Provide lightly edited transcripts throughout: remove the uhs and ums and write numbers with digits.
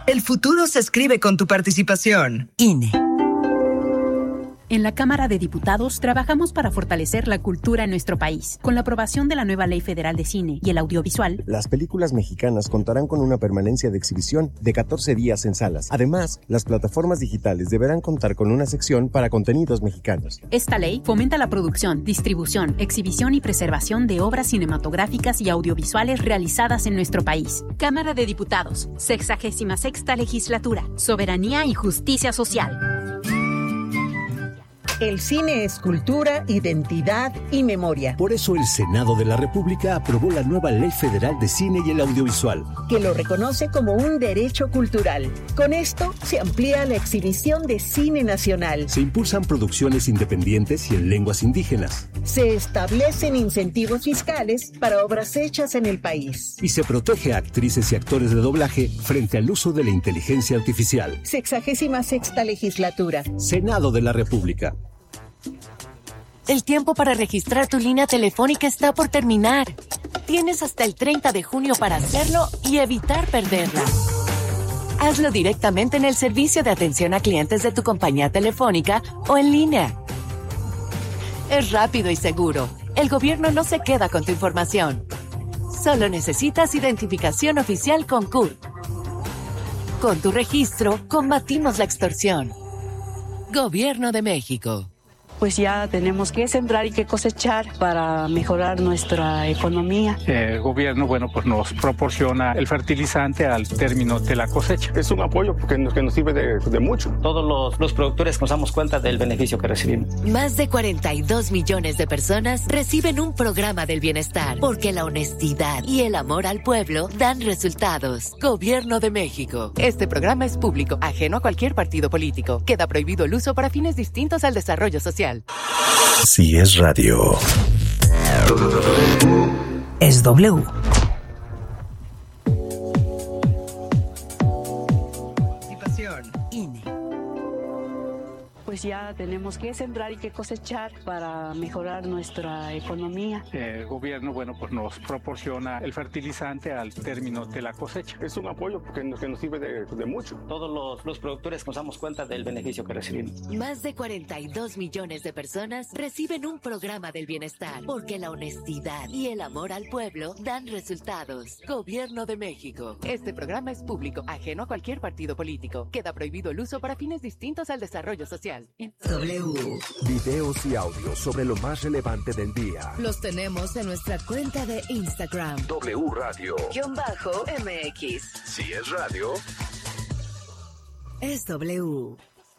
El futuro se escribe con tu participación. INE. En la Cámara de Diputados trabajamos para fortalecer la cultura en nuestro país. Con la aprobación de la nueva Ley Federal de Cine y el Audiovisual, las películas mexicanas contarán con una permanencia de exhibición de 14 días en salas. Además, las plataformas digitales deberán contar con una sección para contenidos mexicanos. Esta ley fomenta la producción, distribución, exhibición y preservación de obras cinematográficas y audiovisuales realizadas en nuestro país. Cámara de Diputados, 66ª Legislatura, Soberanía y Justicia Social. El cine es cultura, identidad y memoria. Por eso el Senado de la República aprobó la nueva Ley Federal de Cine y el Audiovisual, que lo reconoce como un derecho cultural. Con esto se amplía la exhibición de cine nacional. Se impulsan producciones independientes y en lenguas indígenas. Se establecen incentivos fiscales para obras hechas en el país. Y se protege a actrices y actores de doblaje frente al uso de la inteligencia artificial. 66ª Legislatura. Senado de la República. El tiempo para registrar tu línea telefónica está por terminar. Tienes hasta el 30 de junio para hacerlo y evitar perderla. Hazlo directamente en el servicio de atención a clientes de tu compañía telefónica o en línea. Es rápido y seguro. El gobierno no se queda con tu información. Solo necesitas identificación oficial con CURP. Con tu registro, combatimos la extorsión. Gobierno de México. Pues ya tenemos que sembrar y que cosechar para mejorar nuestra economía. El gobierno, pues nos proporciona el fertilizante al término de la cosecha. Es un apoyo porque nos sirve de mucho. Todos los productores nos damos cuenta del beneficio que recibimos. Más de 42 millones de personas reciben un programa del bienestar, porque la honestidad y el amor al pueblo dan resultados. Gobierno de México. Este programa es público, ajeno a cualquier partido político. Queda prohibido el uso para fines distintos al desarrollo social. Si es radio, es W. INE. Pues ya tenemos que sembrar y que cosechar para mejorar nuestra economía. El gobierno, pues nos proporciona el fertilizante al término de la cosecha. Es un apoyo porque nos sirve de mucho. Todos los productores nos damos cuenta del beneficio que recibimos. Más de 42 millones de personas reciben un programa del bienestar, porque la honestidad y el amor al pueblo dan resultados. Gobierno de México. Este programa es público, ajeno a cualquier partido político. Queda prohibido el uso para fines distintos al desarrollo social. W. Videos y audios sobre lo más relevante del día. Los tenemos en nuestra cuenta de Instagram. W Radio. _MX. Si es radio, es W. W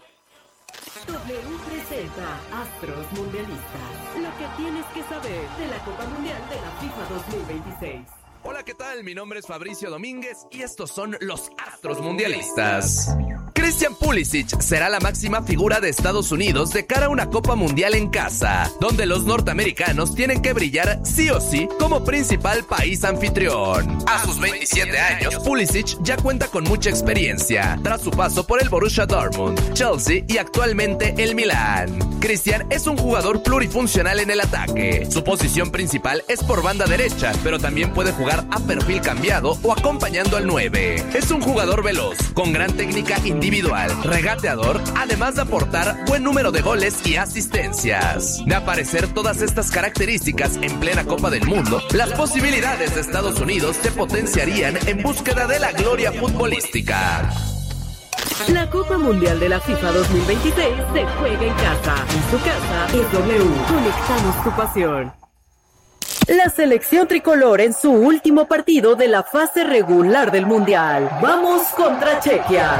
presenta Astros Mundialistas. Lo que tienes que saber de la Copa Mundial de la FIFA 2026. Hola, ¿qué tal? Mi nombre es Fabricio Domínguez y estos son los Astros Mundialistas. Christian Pulisic será la máxima figura de Estados Unidos de cara a una Copa Mundial en casa, donde los norteamericanos tienen que brillar sí o sí como principal país anfitrión. A sus 27 años, Pulisic ya cuenta con mucha experiencia, tras su paso por el Borussia Dortmund, Chelsea y actualmente el Milán. Christian es un jugador plurifuncional en el ataque. Su posición principal es por banda derecha, pero también puede jugar a perfil cambiado o acompañando al 9. Es un jugador veloz, con gran técnica individual, regateador, además de aportar buen número de goles y asistencias. De aparecer todas estas características en plena Copa del Mundo, las posibilidades de Estados Unidos se potenciarían en búsqueda de la gloria futbolística. La Copa Mundial de la FIFA 2026 se juega en casa. En su casa es W. Conectamos tu pasión. La selección tricolor en su último partido de la fase regular del Mundial. Vamos contra Chequia.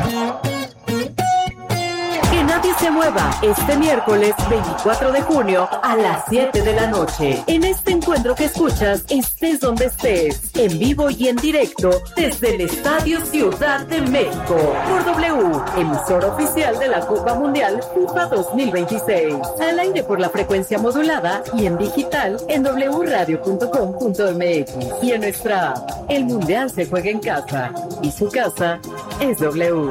Que nadie se mueva este miércoles 24 de junio a las 7 de la noche. En este encuentro que escuchas, estés donde estés, en vivo y en directo, desde el Estadio Ciudad de México, por W, emisor oficial de la Copa Mundial FIFA 2026. Al aire por la frecuencia modulada y en digital en wradio.com.mx y en nuestra app. El Mundial se juega en casa y su casa es W.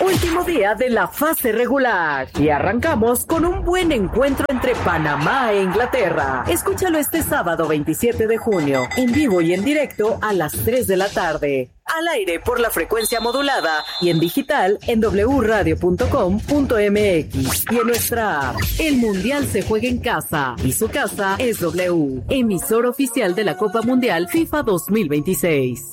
Último día de la fase regular y arrancamos con un buen encuentro entre Panamá e Inglaterra. Escúchalo este sábado 27 de junio, en vivo y en directo a las 3 de la tarde. Al aire por la frecuencia modulada y en digital en wradio.com.mx y en nuestra app. El Mundial se juega en casa y su casa es W, emisor oficial de la Copa Mundial FIFA 2026.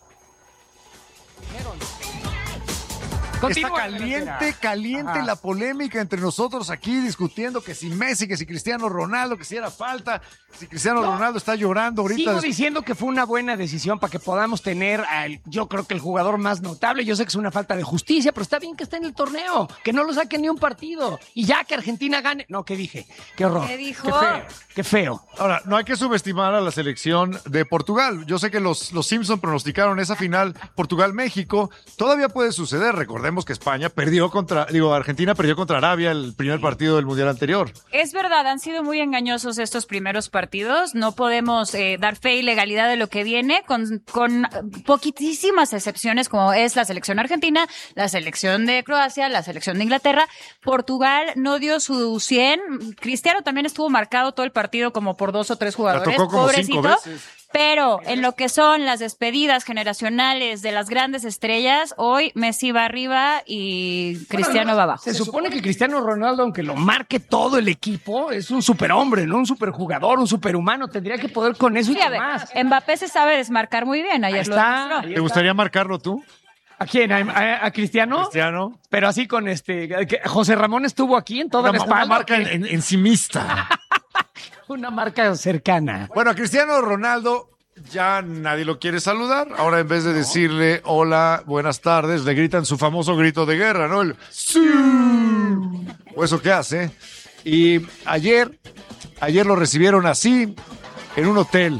Está caliente la polémica entre nosotros aquí discutiendo que si Messi, que si Cristiano Ronaldo, que si era falta, si Cristiano Ronaldo está llorando ahorita. Sigo diciendo que fue una buena decisión para que podamos tener yo creo que el jugador más notable. Yo sé que es una falta de justicia, pero está bien que esté en el torneo, que no lo saquen ni un partido y ya que Argentina gane. No, ¿qué dije? Qué horror. ¿Qué dijo? Qué feo. Ahora, no hay que subestimar a la selección de Portugal. Yo sé que los Simpson pronosticaron esa final Portugal-México. Todavía puede suceder. Recordemos que Argentina perdió contra Arabia el primer partido del Mundial anterior. Es verdad, han sido muy engañosos estos primeros partidos. No podemos dar fe y legalidad de lo que viene, con poquitísimas excepciones, como es la selección argentina, la selección de Croacia, la selección de Inglaterra. Portugal no dio su 100. Cristiano también estuvo marcado todo el partido como por 2 o 3 jugadores. La tocó como pobrecito. 5 veces. Pero en lo que son las despedidas generacionales de las grandes estrellas, hoy Messi va arriba y Cristiano va abajo. Se supone que Cristiano Ronaldo, aunque lo marque todo el equipo, es un superhombre, ¿no? Un superjugador, un superhumano. Tendría que poder con eso y con más. Mbappé se sabe desmarcar muy bien. Ayer lo demostró. ¿Te gustaría marcarlo tú? ¿A quién? ¿A Cristiano? Cristiano. Pero así con que José Ramón estuvo aquí en toda la espalda. Una marca encimista. Una marca cercana. Bueno, a Cristiano Ronaldo ya nadie lo quiere saludar. Ahora en vez de decirle hola, buenas tardes, le gritan su famoso grito de guerra, ¿no? El ¡sí! O eso que hace. Y ayer lo recibieron así en un hotel.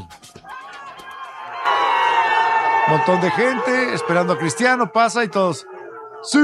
Un montón de gente esperando a Cristiano, pasa y todos ¡sí!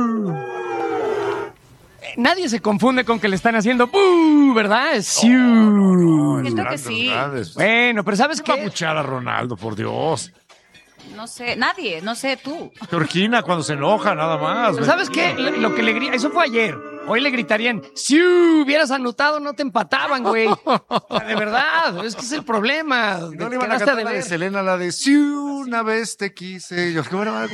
Nadie se confunde con que le están haciendo ¡bú! ¿Verdad? ¡Sí! Siento que sí. Bueno, pero ¿sabes qué? Va a buchar a Ronaldo, por Dios. No sé, nadie, no sé tú. Georgina cuando se enoja, nada más. Pero ¿sabes qué? Lo que le grita, eso fue ayer. Hoy le gritarían, si hubieras anotado no te empataban, güey. De verdad, es que es el problema. No le iban a cantar la de Selena, la de si una vez te quise. Yo,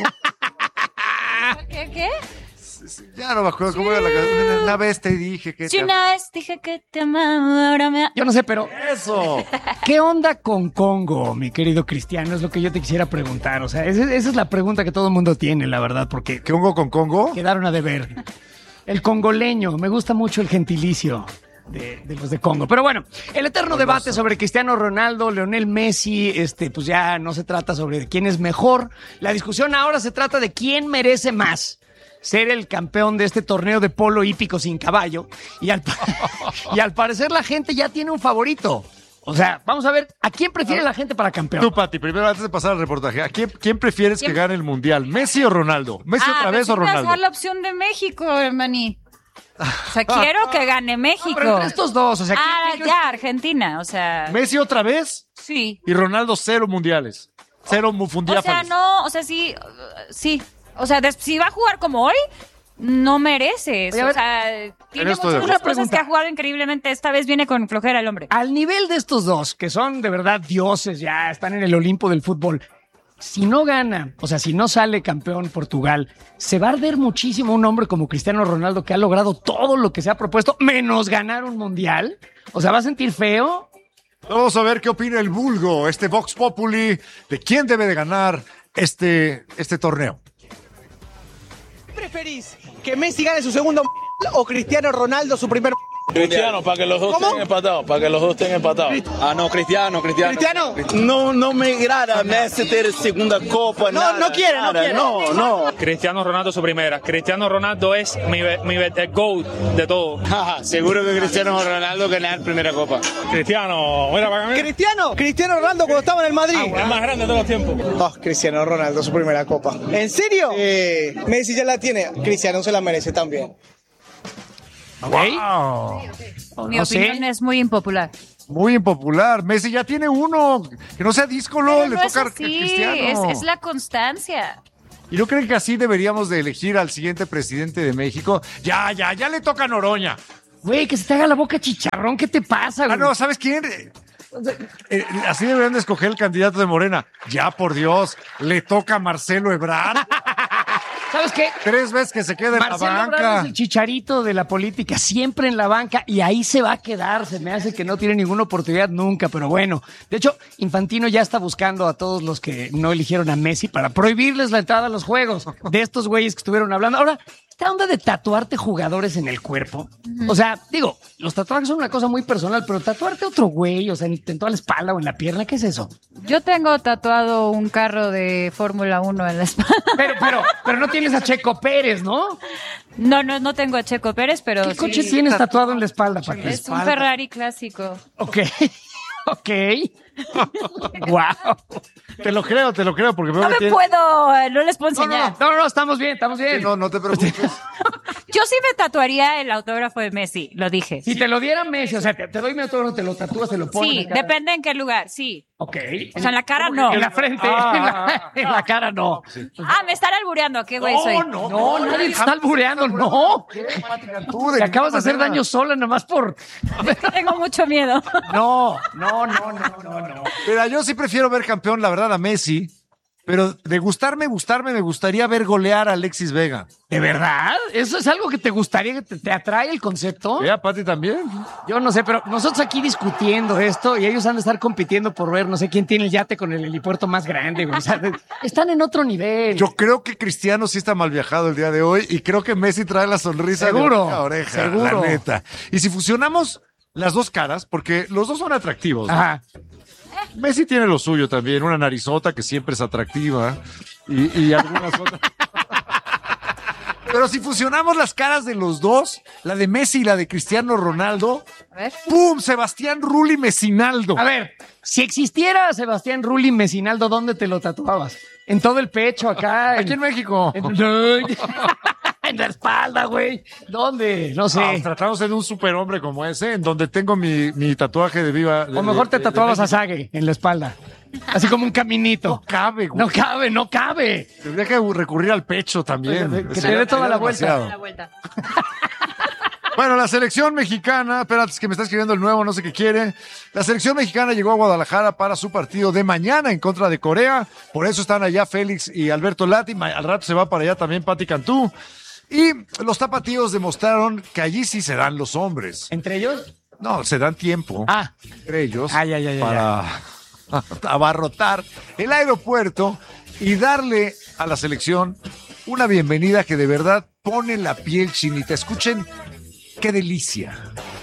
¿Qué? Ya no me acuerdo cómo era la canción. Una vez te dije que si una vez dije que te amaba, ahora me... Yo no sé, pero... ¡Eso! ¿Qué onda con Congo, mi querido Cristiano? Es lo que yo te quisiera preguntar. O sea, esa es la pregunta que todo el mundo tiene, la verdad, porque... ¿Qué hongo con Congo? Quedaron a deber. El congoleño. Me gusta mucho el gentilicio de los de Congo. Pero bueno, el eterno debate sobre Cristiano Ronaldo, Lionel Messi, pues ya no se trata sobre quién es mejor. La discusión ahora se trata de quién merece más ser el campeón de este torneo de polo hípico sin caballo. Y al parecer la gente ya tiene un favorito. O sea, vamos a ver, ¿a quién prefiere la gente para campeón? Tú, Pati, primero antes de pasar al reportaje, ¿a quién prefieres que gane el Mundial? ¿Messi o Ronaldo? ¿Messi otra vez o Ronaldo? Vas a dar la opción de México, hermaní. O sea, quiero que gane México. No, pero entre estos dos, o sea... ya, Argentina, o sea... ¿Messi otra vez? Sí. Y Ronaldo 0 mundiales. 0 mundiales. O sea, no, o sea, sí. O sea, si va a jugar como hoy, no merece eso. O sea, tiene muchas cosas que ha jugado increíblemente. Esta vez viene con flojera el hombre. Al nivel de estos dos, que son de verdad dioses, ya están en el Olimpo del fútbol, si no gana, o sea, si no sale campeón Portugal, se va a arder muchísimo un hombre como Cristiano Ronaldo, que ha logrado todo lo que se ha propuesto, menos ganar un mundial. O sea, ¿va a sentir feo? Vamos a ver qué opina el vulgo, este Vox Populi, de quién debe de ganar este torneo. ¿Preferís que Messi gane su segundo o Cristiano Ronaldo su primer? Cristiano, para que los dos estén empatados, Ah, no, Cristiano. ¿Cristiano? No me agrada Messi tener segunda copa. No quiere. No. Cristiano Ronaldo su primera. Cristiano Ronaldo es el GOAT de todo. Seguro que Cristiano Ronaldo ganar primera copa. Cristiano, mira para mí. Cristiano Ronaldo cuando estaba en el Madrid. El más grande de todos los tiempos. No, Cristiano Ronaldo su primera copa. ¿En serio? Messi ya la tiene. Cristiano se la merece también. Wow. Mi opinión es muy impopular. Muy impopular. Messi ya tiene uno. Que no sea díscolo, le no toca es así, a Cristiano. Es la constancia. ¿Y no creen que así deberíamos de elegir al siguiente presidente de México? Ya le toca a Noroña. Güey, que se te haga la boca chicharrón, ¿qué te pasa, güey? No, ¿sabes quién? Así deberían de escoger el candidato de Morena. Ya, por Dios, le toca a Marcelo Ebrard. ¿Sabes qué? 3 veces que se queda en Marcelo la Ebrard banca. es el chicharito de la política, siempre en la banca, y ahí se va a quedar. Se me hace que no tiene ninguna oportunidad nunca, pero bueno. De hecho, Infantino ya está buscando a todos los que no eligieron a Messi para prohibirles la entrada a los juegos de estos güeyes que estuvieron hablando. Ahora, esta onda de tatuarte jugadores en el cuerpo. O sea, digo, los tatuajes son una cosa muy personal, pero tatuarte a otro güey, o sea, en toda la espalda o en la pierna, ¿qué es eso? Yo tengo tatuado un carro de Fórmula 1 en la espalda. Pero no tienes a Checo Pérez, ¿no? No tengo a Checo Pérez, pero ¿Qué coche tienes tatuado en la espalda, Pati? Es un Ferrari clásico. Ok. Wow. Te lo creo, porque veo No me puedo, no les puedo enseñar. No, estamos bien. Sí, no te preocupes. Yo sí me tatuaría el autógrafo de Messi, lo dije. Si te lo diera Messi, o sea, te doy mi autógrafo, te lo tatúas, te lo pones. Sí, depende en qué lugar, sí. Ok. O sea, en la cara no. En la frente, en la cara no. Sí. Me están albureando, ¿qué güey soy? No, nadie te está albureando, no. Te acabas de hacer daño sola nomás por... Tengo mucho miedo. No. Pero yo sí prefiero ver campeón, la verdad, a Messi. Pero de gustarme, me gustaría ver golear a Alexis Vega. ¿De verdad? ¿Eso es algo que te gustaría, que te atrae el concepto? A Pati también. Yo no sé, pero nosotros aquí discutiendo esto y ellos han de estar compitiendo por ver, no sé quién tiene el yate con el helipuerto más grande, güey. O sea, están en otro nivel. Yo creo que Cristiano sí está mal viajado el día de hoy y creo que Messi trae la sonrisa seguro, de oreja a oreja, seguro. la neta. Y si fusionamos las dos caras, porque los dos son atractivos, ¿no? Ajá. Messi tiene lo suyo también, una narizota que siempre es atractiva y algunas otras. Pero si fusionamos las caras de los dos, la de Messi y la de Cristiano Ronaldo, a ver. ¡pum! Sebastián Rulli Messinaldo. A ver, si existiera Sebastián Rulli Messinaldo, ¿dónde te lo tatuabas? En todo el pecho, acá. Aquí en México. En la espalda, güey. ¿Dónde? No sé. Tratándose de un superhombre como ese, en donde tengo mi tatuaje de viva. O mejor te tatuabas a Sage en la espalda. Así como un caminito. No cabe, güey. No cabe. Tendría que recurrir al pecho también. Que te dé toda la vuelta. Bueno, la selección mexicana, espérate, es que me está escribiendo el nuevo, no sé qué quiere. La selección mexicana llegó a Guadalajara para su partido de mañana en contra de Corea. Por eso están allá Félix y Alberto Lati. Al rato se va para allá también Pati Cantú. Y los tapatíos demostraron que allí sí se dan los hombres. ¿Entre ellos? No, se dan tiempo. Entre ellos. Para abarrotar el aeropuerto y darle a la selección una bienvenida que de verdad pone la piel chinita. Escuchen qué delicia.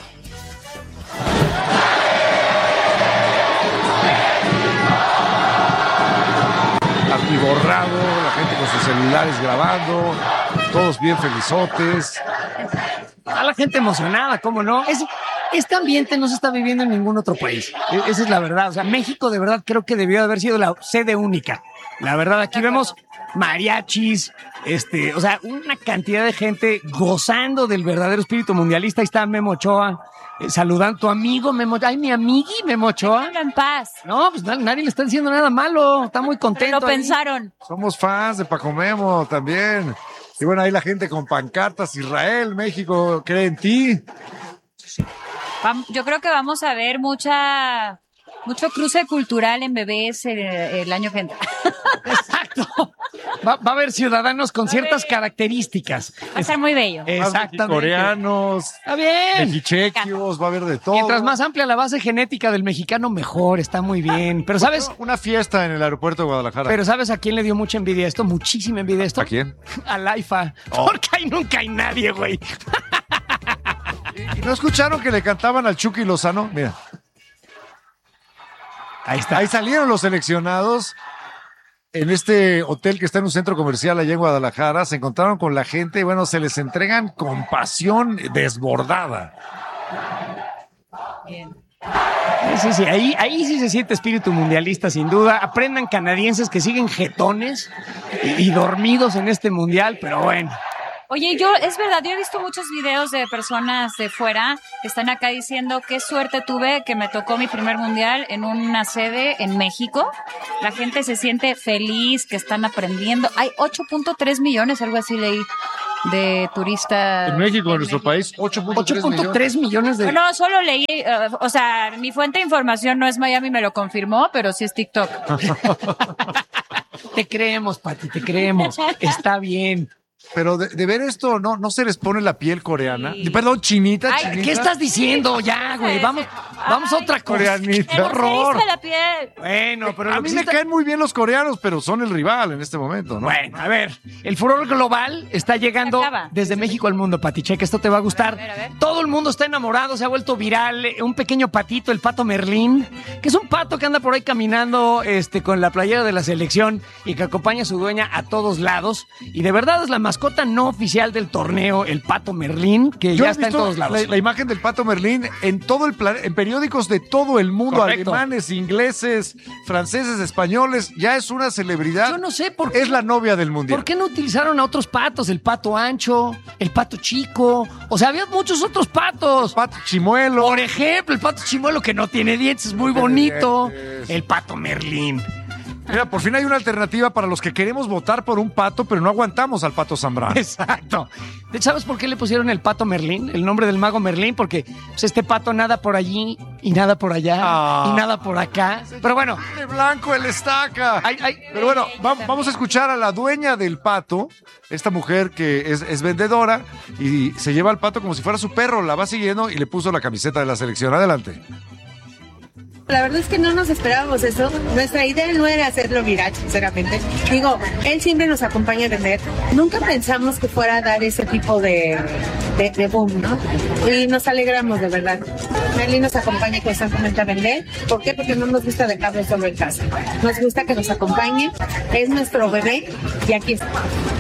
Atiborrado, la gente con sus celulares grabando, todos bien felizotes. A la gente emocionada, ¿cómo no? Este ambiente no se está viviendo en ningún otro país. Esa es la verdad. O sea, México de verdad creo que debió haber sido la sede única. La verdad, aquí vemos mariachis, o sea, una cantidad de gente gozando del verdadero espíritu mundialista. Ahí está Memo Ochoa, saludando a tu amigo Memo Ochoa. Ay, mi amigui Memo Ochoa. En paz. No, pues nadie le está diciendo nada malo. Está muy contento. Lo pensaron. Somos fans de Paco Memo también. Y bueno, ahí la gente con pancartas. Israel, México, cree en ti. Yo creo que vamos a ver mucho cruce cultural en bebés el año que entra. Exacto. Va a haber ciudadanos con ciertas características. Va a ser muy bello. Exactamente. Coreanos, está bien. mexichequios, va a haber de todo. Mientras más amplia la base genética del mexicano, mejor. Está muy bien. Pero ¿sabes? Una fiesta en el aeropuerto de Guadalajara. Pero ¿sabes a quién le dio mucha envidia esto? Muchísima envidia esto. ¿A quién? Al AIFA. Porque ahí nunca hay nadie, güey. ¿Y no escucharon que le cantaban al Chucky Lozano? Mira. Ahí está. Ahí salieron los seleccionados en este hotel que está en un centro comercial allá en Guadalajara. Se encontraron con la gente y bueno, se les entregan con pasión desbordada. Bien. Sí, ahí sí se siente espíritu mundialista, sin duda. Aprendan canadienses que siguen jetones y dormidos en este mundial, pero bueno. Oye, es verdad, yo he visto muchos videos de personas de fuera que están acá diciendo qué suerte tuve que me tocó mi primer mundial en una sede en México. La gente se siente feliz, que están aprendiendo. Hay 8.3 millones, algo así leí, de turistas. En México, en nuestro país, 8.3 millones de... No, solo leí, o sea, mi fuente de información no es Miami, me lo confirmó, pero sí es TikTok. Te creemos, Pati, te creemos. Está bien. Pero de ver esto, ¿no se les pone la piel coreana? Perdón, chinita. ¿Qué estás diciendo ya, güey? Vamos a otra cosa. Coreanita. ¡Qué horror! La piel. Bueno, pero a mí me caen muy bien los coreanos, pero son el rival en este momento, ¿no? Bueno, a ver, el furor global está llegando desde México al mundo, Pati. Checa, esto te va a gustar. A ver. Todo el mundo está enamorado, se ha vuelto viral. Un pequeño patito, el pato Merlín, que es un pato que anda por ahí caminando con la playera de la selección y que acompaña a su dueña a todos lados. Y de verdad es la mascota no oficial del torneo, el pato Merlín, que ya está en todos lados. La imagen del pato Merlín en todo el en periódicos de todo el mundo, correcto. Alemanes, ingleses, franceses, españoles, ya es una celebridad. Yo no sé por qué. Es la novia del mundial. ¿Por qué no utilizaron a otros patos? El pato ancho, el pato chico. O sea, había muchos otros patos. El pato chimuelo. Por ejemplo, el pato chimuelo que no tiene dientes, es muy bonito. El pato Merlín. Mira, por fin hay una alternativa para los que queremos votar por un pato, pero no aguantamos al pato Zambrano. Exacto. ¿Sabes por qué le pusieron el pato Merlín? El nombre del mago Merlín, porque pues, este pato nada por allí y nada por allá y nada por acá. Pero bueno. De blanco el estaca. Pero bueno, vamos a escuchar a la dueña del pato, esta mujer que es vendedora y se lleva al pato como si fuera su perro, la va siguiendo y le puso la camiseta de la selección. Adelante. La verdad es que no nos esperábamos eso. Nuestra idea no era hacerlo viral, sinceramente. Digo, él siempre nos acompaña a vender. Nunca pensamos que fuera a dar ese tipo de boom, ¿no? Y nos alegramos, de verdad. Merlín nos acompaña constantemente a vender. ¿Por qué? Porque no nos gusta dejarlo solo en casa. Nos gusta que nos acompañe. Es nuestro bebé y aquí está.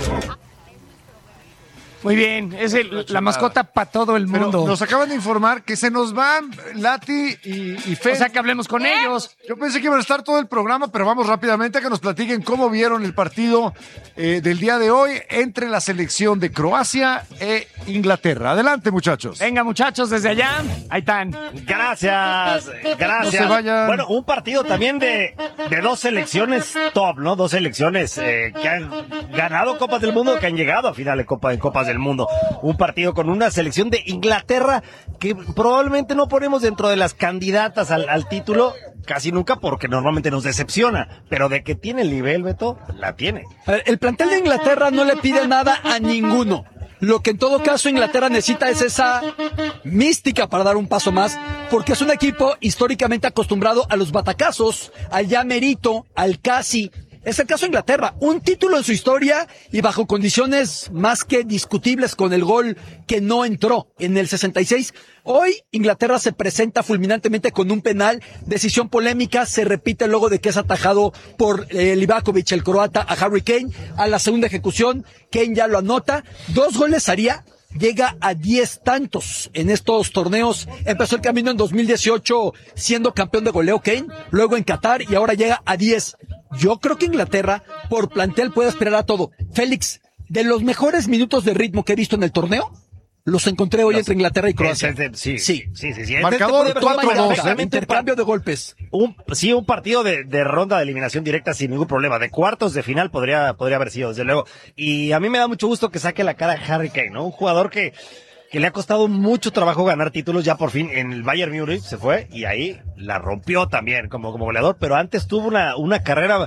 Muy bien, es la mascota para todo el mundo. Pero nos acaban de informar que se nos van Lati y Fe. O sea, que hablemos con ellos. Yo pensé que iban a estar todo el programa, pero vamos rápidamente a que nos platiquen cómo vieron el partido del día de hoy entre la selección de Croacia e Inglaterra. Adelante, muchachos. Venga, muchachos, desde allá. Ahí están. Gracias. No se vayan. Bueno, un partido también de dos selecciones top, ¿no? Dos selecciones que han ganado Copas del Mundo, que han llegado a final de Copas del Mundo. Un partido con una selección de Inglaterra que probablemente no ponemos dentro de las candidatas al título casi nunca, porque normalmente nos decepciona, pero de que tiene el nivel, Beto, la tiene. El plantel de Inglaterra no le pide nada a ninguno. Lo que en todo caso Inglaterra necesita es esa mística para dar un paso más, porque es un equipo históricamente acostumbrado a los batacazos, al ya merito, al casi. Es el caso de Inglaterra, un título en su historia y bajo condiciones más que discutibles, con el gol que no entró en el 66. Hoy Inglaterra se presenta fulminantemente con un penal, decisión polémica, se repite luego de que es atajado por Livakovic, el croata, a Harry Kane. A la segunda ejecución, Kane ya lo anota, 2 goles haría. Llega a 10 tantos en estos torneos. Empezó el camino en 2018 siendo campeón de goleo Kane, luego en Qatar y ahora llega a 10. Yo creo que Inglaterra, por plantel, puede aspirar a todo. Félix, de los mejores minutos de ritmo que he visto en el torneo, los encontré hoy entre Inglaterra y Croacia. Sí. Marcador 4-2. Intercambio de golpes. Un partido de ronda de eliminación directa sin ningún problema. De cuartos de final podría haber sido, desde luego. Y a mí me da mucho gusto que saque la cara Harry Kane, ¿no? Un jugador que le ha costado mucho trabajo ganar títulos. Ya por fin en el Bayern Múnich se fue y ahí la rompió también como goleador, pero antes tuvo una carrera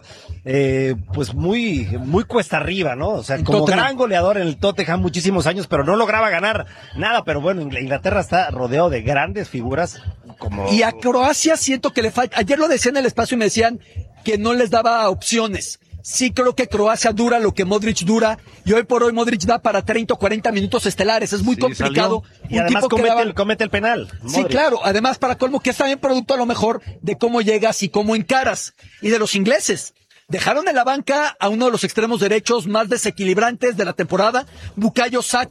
pues muy cuesta arriba, ¿no? O sea, como gran goleador en el Tottenham muchísimos años, pero no lograba ganar nada. Pero bueno, Inglaterra está rodeado de grandes figuras como... Y a Croacia siento que le falta, ayer lo decía en el espacio y me decían que no les daba opciones. Sí creo que Croacia dura lo que Modric dura, y hoy por hoy Modric da para 30 o 40 minutos estelares, es muy complicado. Y además comete el penal. Modric. Sí, claro, además para colmo que es también producto a lo mejor de cómo llegas y cómo encaras. Y de los ingleses, dejaron en la banca a uno de los extremos derechos más desequilibrantes de la temporada, Bukayo Saka.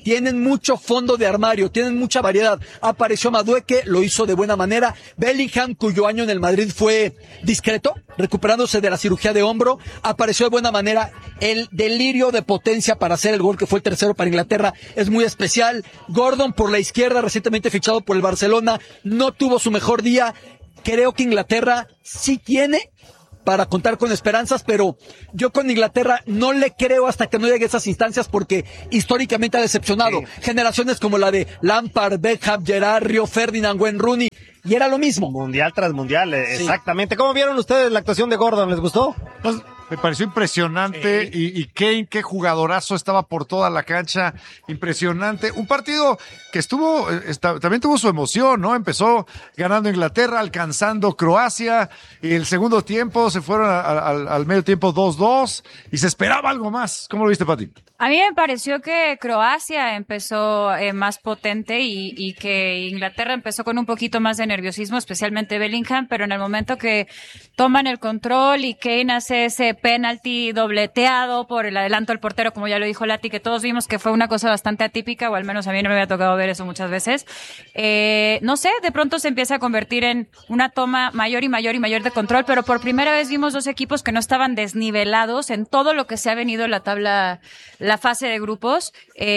tienen mucho fondo de armario, tienen mucha variedad. Apareció Madueke, lo hizo de buena manera. Bellingham, cuyo año en el Madrid fue discreto, recuperándose de la cirugía de hombro, apareció de buena manera. El delirio de potencia para hacer el gol, que fue el tercero para Inglaterra, es muy especial. Gordon por la izquierda, recientemente fichado por el Barcelona, no tuvo su mejor día. Creo que Inglaterra sí tiene para contar con esperanzas, pero yo con Inglaterra no le creo hasta que no llegue a esas instancias, porque históricamente ha decepcionado. Sí. Generaciones como la de Lampard, Beckham, Gerrard, Rio Ferdinand, Wayne Rooney, y era lo mismo. Mundial tras mundial, sí. Exactamente. ¿Cómo vieron ustedes la actuación de Gordon? ¿Les gustó? Pues, me pareció impresionante, y Kane, qué jugadorazo, estaba por toda la cancha, impresionante. Un partido que también tuvo su emoción, ¿no? Empezó ganando Inglaterra, alcanzando Croacia, y el segundo tiempo se fueron al medio tiempo 2-2, y se esperaba algo más. ¿Cómo lo viste, Pati? A mí me pareció que Croacia empezó más potente y que Inglaterra empezó con un poquito más de nerviosismo, especialmente Bellingham, pero en el momento que toman el control y Kane hace ese penalti dobleteado por el adelanto del portero, como ya lo dijo Lati, que todos vimos que fue una cosa bastante atípica, o al menos a mí no me había tocado ver eso muchas veces. No sé, de pronto se empieza a convertir en una toma mayor y mayor y mayor de control, pero por primera vez vimos dos equipos que no estaban desnivelados en todo lo que se ha venido en la tabla, la fase de grupos.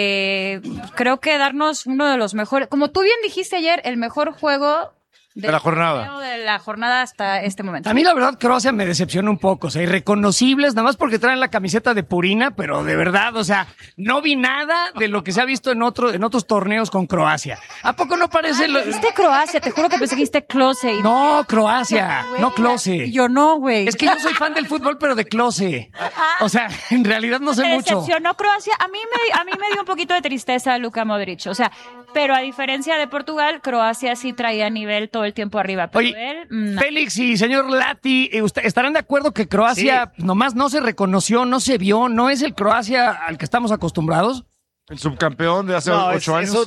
Creo que darnos uno de los mejores, como tú bien dijiste ayer, el mejor juego de la jornada. De la jornada hasta este momento. A mí la verdad Croacia me decepciona un poco, o sea, irreconocibles, nada más porque traen la camiseta de Purina, pero de verdad, o sea, no vi nada de lo que se ha visto en otros torneos con Croacia. ¿A poco no parece? Dijiste Croacia, te juro que pensé que dijiste Klose. No, Croacia, no Klose. Yo no, güey. Es que yo soy fan del fútbol, pero de Klose. O sea, en realidad no sé mucho. Me decepcionó Croacia. A mí me dio un poquito de tristeza Luka Modric, o sea, pero a diferencia de Portugal, Croacia sí traía nivel todo el tiempo arriba. Pero oye, Félix y señor Lati, ¿estarán de acuerdo que Croacia nomás no se reconoció, no se vio, no es el Croacia al que estamos acostumbrados? El subcampeón de hace 8 años.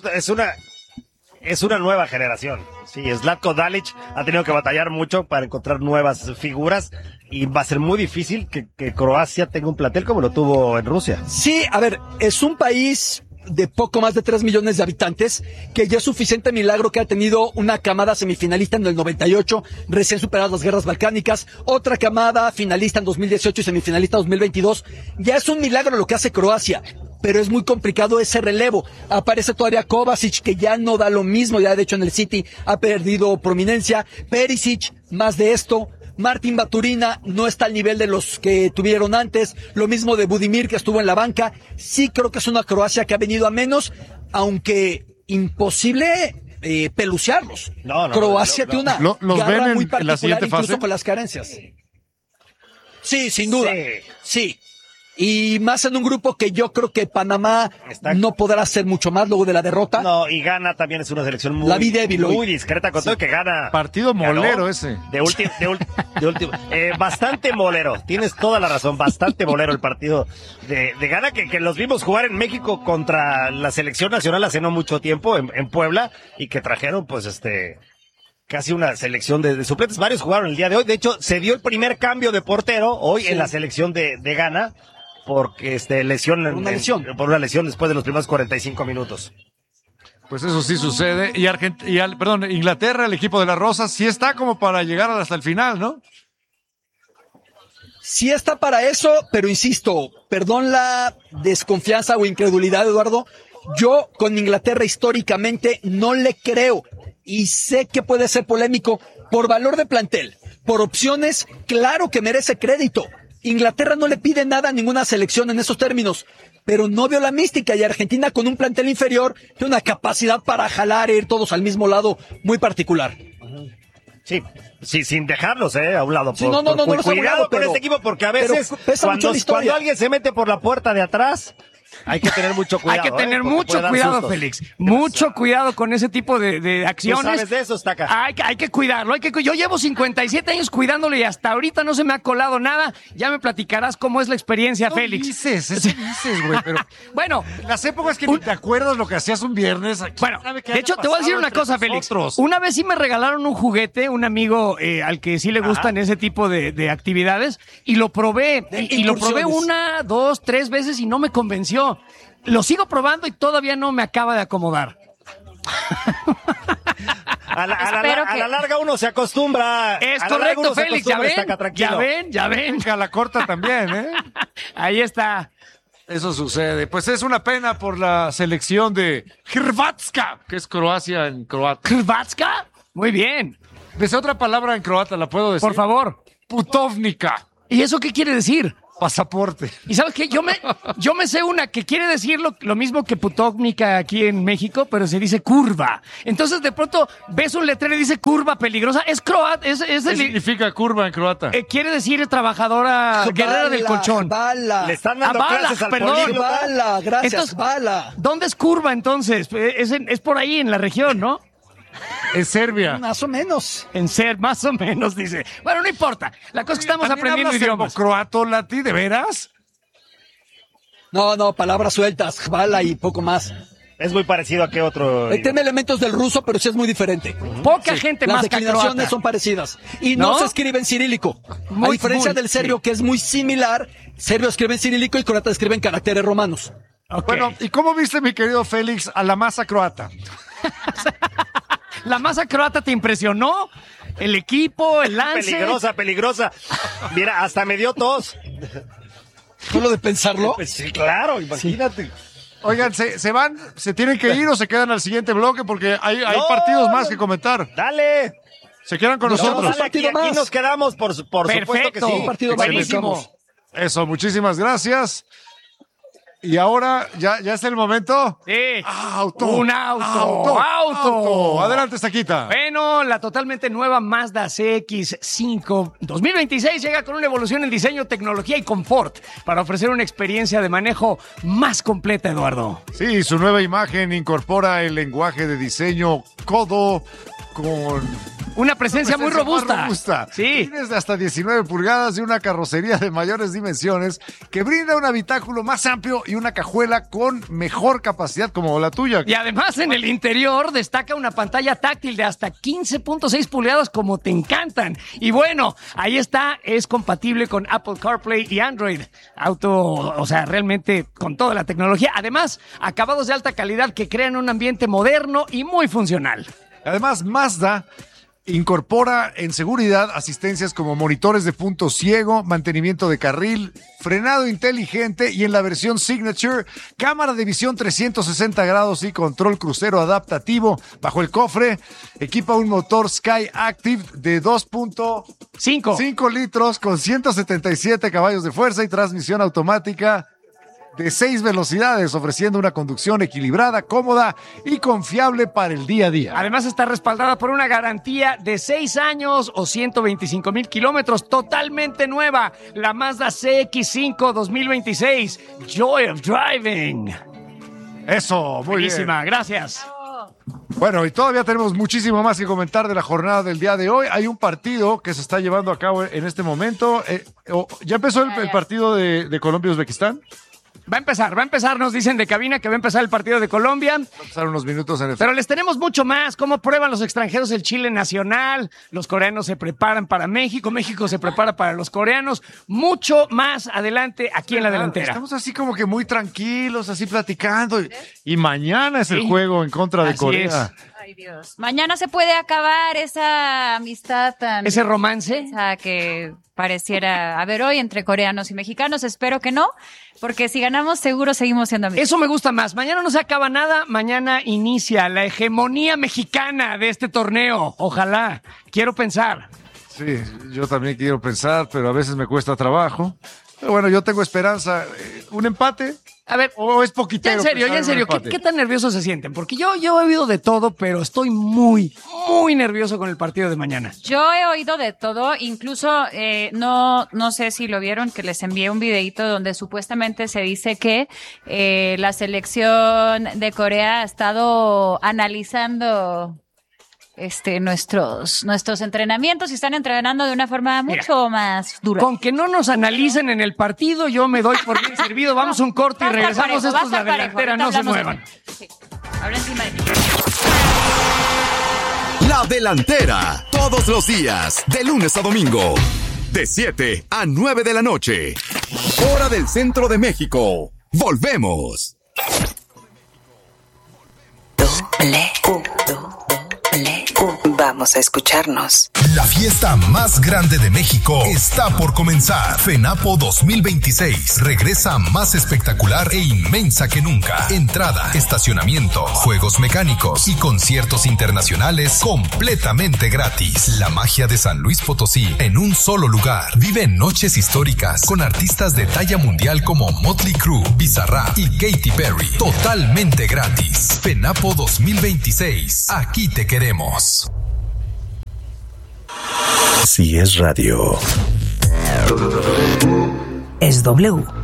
Es una nueva generación. Sí, Zlatko Dalic ha tenido que batallar mucho para encontrar nuevas figuras, y va a ser muy difícil que Croacia tenga un plantel como lo tuvo en Rusia. Sí, a ver, es un país de poco más de 3 millones de habitantes, que ya es suficiente milagro que ha tenido una camada semifinalista en el 98, recién superadas las guerras balcánicas, otra camada finalista en 2018 y semifinalista en 2022. Ya es un milagro lo que hace Croacia, pero es muy complicado ese relevo. Aparece todavía Kovacic, que ya no da lo mismo, ya de hecho en el City ha perdido prominencia. Perisic, más de esto. Martin Baturina no está al nivel de los que tuvieron antes. Lo mismo de Budimir, que estuvo en la banca. Sí creo que es una Croacia que ha venido a menos, aunque imposible pelucearlos. Croacia tiene una garra muy particular, incluso con las carencias. Sí, sin duda. Sí. Y más en un grupo que yo creo que Panamá no podrá hacer mucho más luego de la derrota. No, y Ghana también es una selección muy, la vi débil muy discreta, con todo que Ghana. Partido molero ese. De último. Bastante molero. Tienes toda la razón, bastante molero el partido de Ghana, que los vimos jugar en México contra la selección nacional hace no mucho tiempo, en Puebla, y que trajeron pues casi una selección de suplentes. Varios jugaron el día de hoy. De hecho, se dio el primer cambio de portero hoy en la selección de Ghana, porque por una lesión después de los primeros 45 minutos. Pues eso sí sucede. Y Inglaterra, el equipo de las Rosas, sí está como para llegar hasta el final, ¿no? Sí está para eso, pero insisto, perdón la desconfianza o incredulidad, Eduardo. Yo con Inglaterra históricamente no le creo, y sé que puede ser polémico por valor de plantel, por opciones, claro que merece crédito. Inglaterra no le pide nada a ninguna selección en esos términos, pero no veo la mística, y Argentina, con un plantel inferior, tiene una capacidad para jalar e ir todos al mismo lado muy particular. Sí, sin dejarlos a un lado. Sí, cuidado con este equipo, porque a veces cuando alguien se mete por la puerta de atrás, hay que tener mucho cuidado. Hay que tener mucho cuidado, Félix. Mucho cuidado con ese tipo de acciones. ¿Tú sabes de eso, Staca? Hay que cuidarlo. Yo llevo 57 años cuidándolo y hasta ahorita no se me ha colado nada. Ya me platicarás cómo es la experiencia, Félix. Dices, güey, pero bueno, las épocas que ni te acuerdas lo que hacías un viernes. Bueno, de hecho, te voy a decir una cosa, Félix. Una vez sí me regalaron un juguete, un amigo al que sí le gustan ese tipo de actividades, y lo probé. Y lo probé 1, 2, 3 veces y no me convenció. yo. Lo sigo probando y todavía no me acaba de acomodar. A la larga uno se acostumbra. Es correcto, Félix, ya ven. A la corta también, ¿eh? Ahí está. Eso sucede. Pues es una pena por la selección de Hrvatska, que es Croacia en croata. ¿Hrvatska? Muy bien. Desde otra palabra en croata, ¿la puedo decir? Por favor. Putovnica. ¿Y eso qué quiere decir? Pasaporte. Y ¿sabes qué? Yo me sé una que quiere decir lo mismo que putovnica aquí en México, pero se dice curva. Entonces de pronto ves un letrero y dice curva peligrosa. Es croata. ¿Qué significa curva en croata? Quiere decir trabajadora, guerrera del colchón. Bala. Le están dando clases al políglota. Bala, gracias, entonces, bala. ¿Dónde es curva entonces? Es por ahí en la región, ¿no? En Serbia. Más o menos. Más o menos, dice. Bueno, no importa. La cosa es que estamos aprendiendo idiomas. ¿Croato, Lati? ¿De veras? No, palabras sueltas, bala y poco más. Es muy parecido a qué otro. Tiene elementos del ruso, pero sí es muy diferente. Poca gente Las más que croata. Las declinaciones son parecidas. Y no se escribe en cirílico. A diferencia del serbio, que es muy similar, serbio escribe en cirílico y croata escribe en caracteres romanos. Okay. Bueno, ¿y cómo viste, mi querido Félix, a la masa croata? ¿La masa croata te impresionó? ¿El equipo, el lance? Peligrosa. Mira, hasta me dio tos. ¿Solo de pensarlo? Pues sí, claro, imagínate. Sí. Oigan, ¿se van? ¿Se tienen que ir o se quedan al siguiente bloque? Porque hay partidos más que comentar. Dale. ¿Se quedan con nosotros? Aquí nos quedamos, por supuesto que sí. Un partido buenísimo. Eso, muchísimas gracias. Y ahora, ¿ya es el momento? Sí. Un auto. Adelante, Saquita. Bueno, la totalmente nueva Mazda CX-5 2026 llega con una evolución en diseño, tecnología y confort para ofrecer una experiencia de manejo más completa, Eduardo. Sí, su nueva imagen incorpora el lenguaje de diseño Codo con una presencia muy robusta. Sí. Tienes de hasta 19 pulgadas y una carrocería de mayores dimensiones que brinda un habitáculo más amplio y una cajuela con mejor capacidad como la tuya. Y además en el interior destaca una pantalla táctil de hasta 15.6 pulgadas como te encantan. Y bueno, ahí está, es compatible con Apple CarPlay y Android Auto, o sea, realmente con toda la tecnología. Además, acabados de alta calidad que crean un ambiente moderno y muy funcional. Además, Mazda incorpora en seguridad asistencias como monitores de punto ciego, mantenimiento de carril, frenado inteligente y en la versión Signature, cámara de visión 360 grados y control crucero adaptativo. Bajo el cofre equipa un motor Sky Active de 2.5 litros con 177 caballos de fuerza y transmisión automática de 6 velocidades, ofreciendo una conducción equilibrada, cómoda y confiable para el día a día. Además está respaldada por una garantía de 6 años o 125,000 kilómetros, totalmente nueva, la Mazda CX-5 2026, Joy of Driving. Eso, muy buenísima, bien. Gracias. Bueno, y todavía tenemos muchísimo más que comentar de la jornada del día de hoy. Hay un partido que se está llevando a cabo en este momento. ¿Ya empezó el partido de Colombia-Uzbekistán? Va a empezar, nos dicen de cabina que va a empezar el partido de Colombia. Va a pasar unos minutos en el... Pero les tenemos mucho más, cómo prueban los extranjeros el chile nacional, los coreanos se preparan para México, México se prepara para los coreanos, mucho más adelante aquí en la delantera. Estamos así como que muy tranquilos, así platicando, y mañana es el juego en contra de Corea. Ay, Dios. Mañana se puede acabar esa amistad tan... ¿Ese romance? Que pareciera haber hoy entre coreanos y mexicanos. Espero que no, porque si ganamos seguro seguimos siendo amigos. Eso me gusta más. Mañana no se acaba nada. Mañana inicia la hegemonía mexicana de este torneo. Ojalá. Quiero pensar. Sí, yo también quiero pensar, pero a veces me cuesta trabajo. Pero bueno, yo tengo esperanza. ¿Un empate? A ver, ¿o es poquitero? Ya en serio, ¿qué tan nerviosos se sienten? Porque yo he oído de todo, pero estoy muy, muy nervioso con el partido de mañana. Yo he oído de todo, incluso no sé si lo vieron, que les envié un videito donde supuestamente se dice que la selección de Corea ha estado analizando nuestros entrenamientos y están entrenando de una forma mucho más dura. Con que no nos analicen en el partido, yo me doy por bien servido. Vamos a un corte y regresamos. Esto es la delantera, no se muevan. Sí. Habla encima de mí. La delantera, todos los días, de lunes a domingo, de 7 a 9 de la noche, hora del centro de México. Volvemos. Vamos a escucharnos. La fiesta más grande de México está por comenzar. FENAPO 2026 regresa más espectacular e inmensa que nunca. Entrada, estacionamiento, juegos mecánicos y conciertos internacionales completamente gratis. La magia de San Luis Potosí en un solo lugar. Vive noches históricas con artistas de talla mundial como Motley Crue, Bizarrap y Katy Perry. Totalmente gratis. FENAPO 2026. Aquí te queremos. Si es radio, es W.